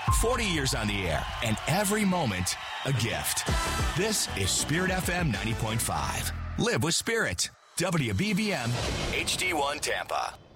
40 years on the air, and every moment a gift. This is Spirit FM 90.5. Live with Spirit. WBBM HD1 Tampa.